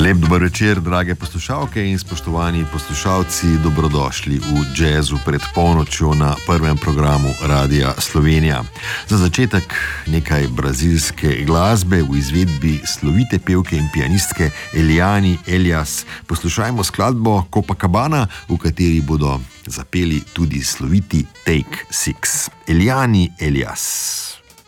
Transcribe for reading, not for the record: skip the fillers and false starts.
Lep dober večer, drage poslušalke in spoštovani poslušalci, dobrodošli v Jazzu pred polnočjo na prvem programu Radia Slovenija. Za začetek nekaj brazilske glasbe v izvedbi slovite pevke in pianistke Eliane Elias. Poslušajmo skladbo Copacabana, v kateri bodo zapeli tudi sloviti Take 6. Eliane Elias.